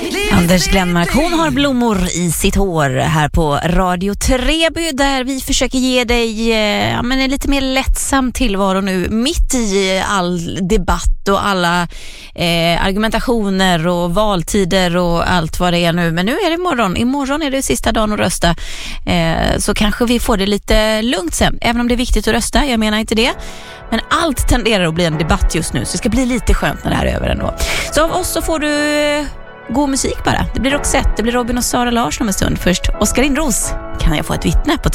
Anders Glenmark, hon har blommor i sitt hår här på Radio Treby, där vi försöker ge dig en lite mer lättsam tillvaro nu mitt i all debatt och alla argumentationer och valtider och allt vad det är nu. Men nu är det imorgon är det sista dagen att rösta, så kanske vi får det lite lugnt sen, även om det är viktigt att rösta, jag menar inte det. Men allt tenderar att bli en debatt just nu, så det ska bli lite skönt när det här är över ändå. Så av oss så får du god musik bara. Det blir Roxette, det blir Robin och Sara Larsson om en stund. Först Oskar Lindros, Kan jag få ett vittne på